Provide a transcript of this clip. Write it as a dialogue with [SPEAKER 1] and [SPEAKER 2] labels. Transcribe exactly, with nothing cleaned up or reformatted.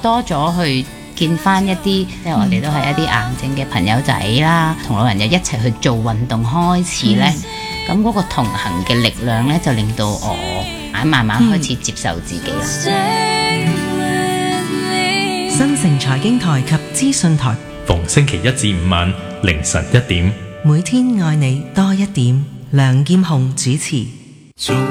[SPEAKER 1] 多咗去見翻一啲，即係我哋都係一啲癌症嘅朋友仔啦，同老人家一齊去做運動開始呢。咁嗰、嗯、個同行嘅力量呢，就令到我慢慢開始接受自己啦。
[SPEAKER 2] 新城財經台及資訊台，
[SPEAKER 3] 逢星期一至五晚凌晨一點，
[SPEAKER 2] 每天愛你多一點。梁劍虹主持。